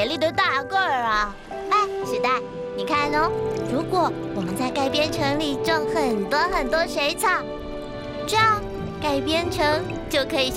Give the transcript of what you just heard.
丽的大个儿啊！哎，史黛，你看哦，如果我们在盖边城里种很多很多水草，这样盖边城就可以